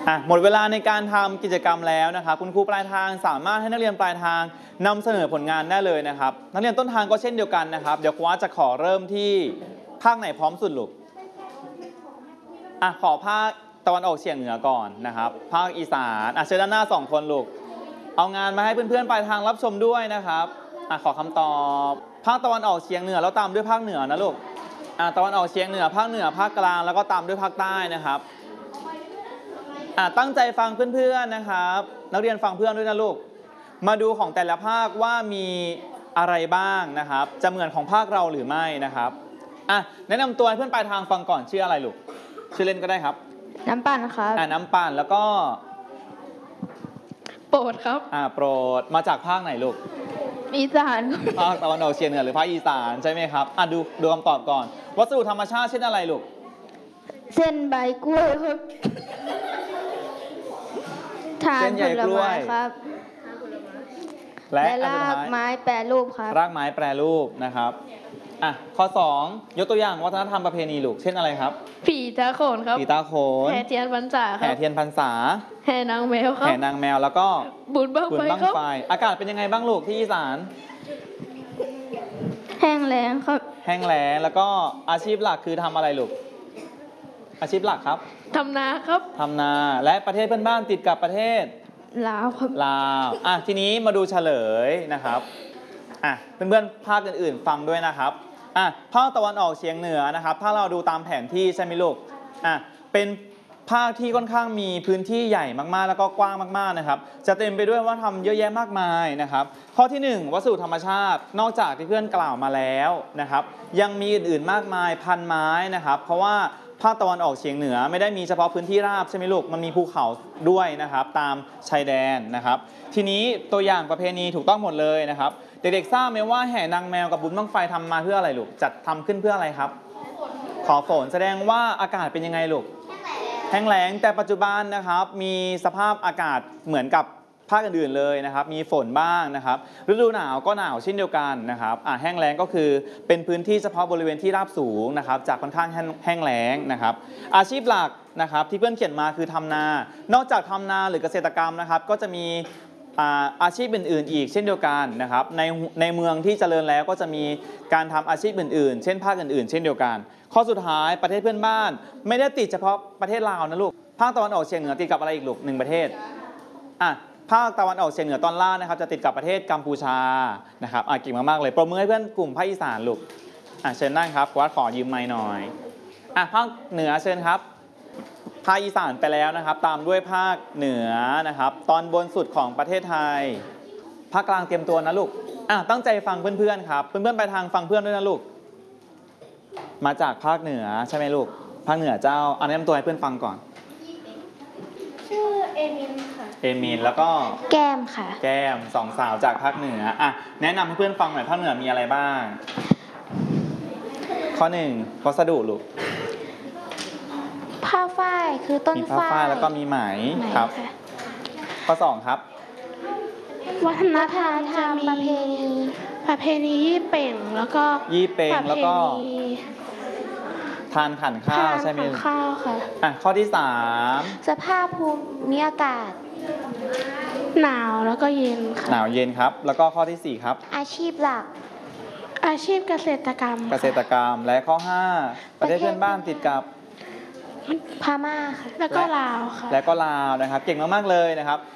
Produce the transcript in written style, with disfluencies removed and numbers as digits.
หมดเวลาในการทำกิจกรรมแล้วนะครับคุณครูปลายทางสามารถให้นักเรียนปลายทางนำเสนอผลงานได้เลยนะครับนักเรียนต้นทางก็เช่นเดียวกันนะครับเดี๋ยวครูจะขอเริ่มที่ภาคไหนพร้อมสุดลูกขอภาคตะวันออกเฉียงเหนือก่อนนะครับภาคอีสานเชิญด้านหน้า2คนลูกเอางานมาให้เพื่อนๆปลายทางรับชมด้วยนะครับขอคำตอบภาคตะวันออกเฉียงเหนือแล้วตามด้วยภาคเหนือนะลูกตะวันออกเฉียงเหนือภาคเหนือภาคกลางแล้วก็ตามด้วยภาคใต้นะครับตั้งใจฟังเพื่อนๆนะครับนักเรียนฟังเพื่อนด้วยนะลูกมาดูของแต่ละภาคว่ามีอะไรบ้างนะครับจะเหมือนของภาคเราหรือไม่นะครับแนะนำตัวให้เพื่อนปลายทางฟังก่อนชื่ออะไรลูกชื่อเล่นก็ได้ครับน้ำปั่นครับน้ำปั่นแล้วก็โปรดครับโปรดมาจากภาคไหนลูกอีสานภาคตะวันออกเฉียงเหนือหรือภาคอีสานใช่ไหมครับดูคำตอบก่อนวัสดุธรรมชาติเช่นอะไรลูกเส้นใบกล้วยครับทานผลไม้ครับและรากไม้แปรรูปครับรากไม้แปรรูปนะครับข้อ2ยกตัวอย่างวัฒนธรรมประเพณีลูกเช่นอะไรครับผีตาโขนครับผีตาโขนแห่เทียนพรรษาครับแห่เทียนพรรษาแห่นางแมวครับแห่นางแมวแล้วก็บุญบั้งไฟอากาศเป็นยังไงบ้างลูกที่อีสานแห้งแล้งครับแห้งแล้งแล้วก็อาชีพหลักคือทำอะไรลูกอาชีพหลักครับทำนาครับทำนาและประเทศเพื่อนบ้านติดกับประเทศลาวครับลาวทีนี้มาดูเฉลยนะครับเพื่อนๆภาคอื่นๆฟังด้วยนะครับภาคตะวันออกเฉียงเหนือนะครับถ้าเราดูตามแผนที่ใช่ไหมลูกเป็นภาคที่ค่อนข้างมีพื้นที่ใหญ่มากๆแล้วก็กว้างมากๆนะครับจะเต็มไปด้วยวัฒนธรรมเยอะแยะมากมายนะครับข้อที่1วัสดุธรรมชาตินอกจากที่เพื่อนกล่าวมาแล้วนะครับยังมีอื่นๆมากมายพันไม้นะครับเพราะว่าภาคตะวันออกเฉียงเหนือไม่ได้มีเฉพาะพื้นที่ราบใช่ไหมลูกมันมีภูเขาด้วยนะครับตามชายแดนนะครับทีนี้ตัวอย่างประเพณีถูกต้องหมดเลยนะครับเด็กๆทราบไหมว่าแห่นางแมวกับบุญบั้งไฟทำมาเพื่ออะไรลูกจัดทำขึ้นเพื่ออะไรครับขอฝนแสดงว่าอากาศเป็นยังไงลูกแห้งแล้งแต่ปัจจุบันนะครับมีสภาพอากาศเหมือนกับภาคอื่นๆเลยนะครับมีฝนบ้างนะครับฤดูหนาวก็หนาวเช่นเดียวกันนะครับแห้งแล้งก็คือเป็นพื้นที่เฉพาะบริเวณที่ราบสูงนะครับจากค่อนข้างแห้งแล้งนะครับอาชีพหลักนะครับที่เพื่อนเขียนมาคือทำนานอกจากทำนาหรือเกษตรกรรมนะครับก็จะมีอาชีพอื่นๆอีกเช่นเดียวกันนะครับในเมืองที่เจริญแล้วก็จะมีการทำอาชีพอื่นๆเช่นภาคอื่นๆเช่นเดียวกันข้อสุดท้ายประเทศเพื่อนบ้านไม่ได้ติดเฉพาะประเทศลาวนะลูกภาคตะวันออกเฉียงเหนือติดกับอะไรอีกลูก1ประเทศภาคตะวันออกเฉียงเหนือตอนล่างนะครับจะติดกับประเทศกัมพูชานะครับเก่งมากๆเลยปรบมือให้เพื่อนกลุ่มภาคอีสานลูกเชิญนั่งครับขอยืมไมค์หน่อยภาคเหนือเชิญครับภาคอีสานไปแล้วนะครับตามด้วยภาคเหนือนะครับตอนบนสุดของประเทศไทยภาคกลางเตรียมตัวนะลูกตั้งใจฟังเพื่อนๆครับเพื่อนๆไปทางฟังเพื่อนด้วยนะลูกมาจากภาคเหนือใช่ไหมลูกภาคเหนือเจ้าแนะนำตัวให้เพื่อนฟังก่อนชื่อเอมินค่ะเอมินแล้วก็แก้มค่ะแก้ม2สาวจากภาคเหนือแนะนำให้เพื่อนฟังหน่อยภาคเหนือมีอะไรบ้างข้อ1วัสดุลูกผ้าฝ้ายคือต้นฝ้ายแล้วก็มีไหมครับข้อ2ครับวัฒนธรรมประเพณียี่เป่งแล้วก็ทานขันข้าวใช่ไหมข้าวค่ะข้อที่3 สภาพภูมิอากาศหนาวแล้วก็เย็นค่ะหนาวเย็นครับแล้วก็ข้อที่4ครับอาชีพหลักอาชีพเกษตรกรรมและข้อ5ประเทศเพื่อนบ้านติดกับพม่าค่ะแล้วก็ลาวค่ะและก็ลาวนะครับเก่งมากๆเลยนะครับ